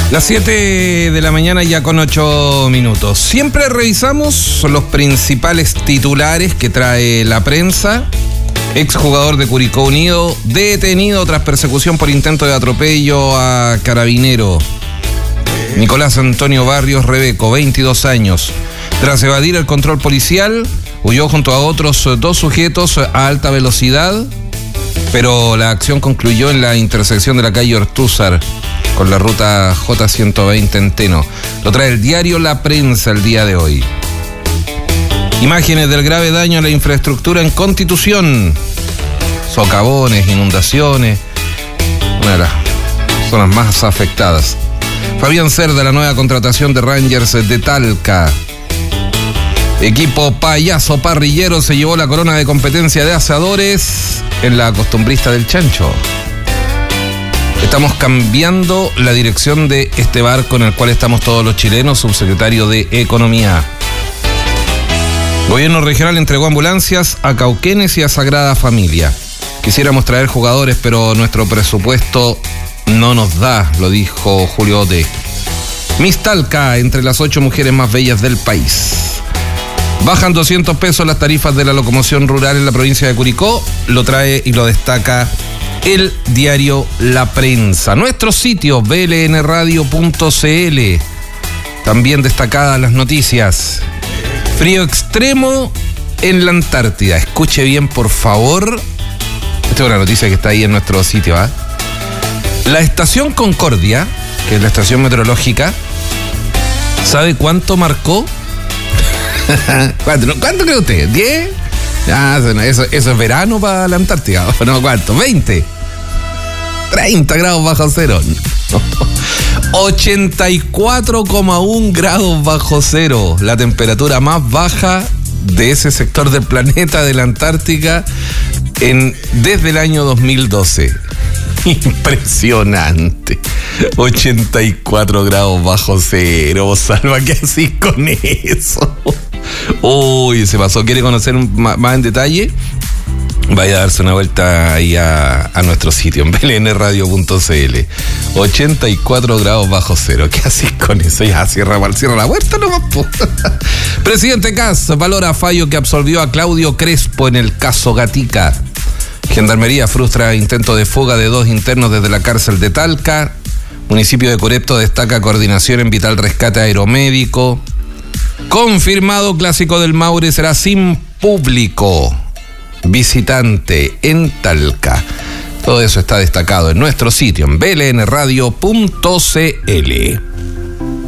Las 7 de la mañana ya con 8 minutos. Siempre revisamos los principales titulares que trae la prensa. Exjugador de Curicó Unido detenido tras persecución por intento de atropello a carabinero. Nicolás Antonio Barrios Rebeco, 22 años. Tras evadir el control policial, huyó junto a otros 2 sujetos a alta velocidad, pero la acción concluyó en la intersección de la calle Ortúzar con la ruta J120 en Teno. Lo trae el diario La Prensa el día de hoy. Imágenes del grave daño a la infraestructura en Constitución. Socavones, inundaciones, una de las zonas más afectadas. Fabián Cerda, la nueva contratación de Rangers de Talca. Equipo payaso parrillero se llevó la corona de competencia de asadores en la Costumbrista del Chancho. Estamos cambiando la dirección de este barco en el cual estamos todos los chilenos, subsecretario de Economía. Gobierno regional entregó ambulancias a Cauquenes y a Sagrada Familia. Quisiéramos traer jugadores, pero nuestro presupuesto no nos da, lo dijo Julio Ote. Miss Talca, entre las 8 mujeres más bellas del país. Bajan 200 pesos las tarifas de la locomoción rural en la provincia de Curicó. Lo trae y lo destaca el diario La Prensa. Nuestro sitio blnradio.cl. También destacadas las noticias. Frío extremo en la Antártida. Escuche bien, por favor. Esta es una noticia que está ahí en nuestro sitio, ¿eh? La estación Concordia, que es la estación meteorológica, ¿sabe cuánto marcó? ¿Cuánto cree usted? ¿10? Ah, eso es verano para la Antártida. No, ¿cuánto? 20. 30 grados bajo cero. 84,1 grados bajo cero. La temperatura más baja de ese sector del planeta, de la Antártica, desde el año 2012. Impresionante. 84 grados bajo cero. Salva, ¿qué así con eso? Uy, se pasó. ¿Quiere conocer más en detalle? Vaya a darse una vuelta ahí a nuestro sitio en blnradio.cl. 84 grados bajo cero. ¿Qué haces con eso? Ya cierra la puerta nomás. Presidente Kast valora fallo que absolvió a Claudio Crespo en el caso Gatica. Gendarmería frustra intento de fuga de 2 internos desde la cárcel de Talca. Municipio de Curepto destaca coordinación en vital rescate aeromédico. Confirmado, Clásico del Maule será sin público visitante en Talca. Todo eso está destacado en nuestro sitio en blnradio.cl.